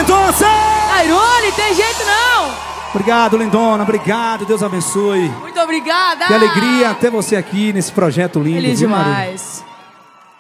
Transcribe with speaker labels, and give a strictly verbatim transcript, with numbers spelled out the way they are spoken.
Speaker 1: Mendonça!
Speaker 2: Airone, tem jeito não!
Speaker 1: Obrigado, lindona, obrigado, Deus abençoe.
Speaker 2: Muito obrigada!
Speaker 1: Que alegria ter você aqui nesse projeto lindo.
Speaker 2: Feliz
Speaker 1: viu,
Speaker 2: demais.
Speaker 1: Maria?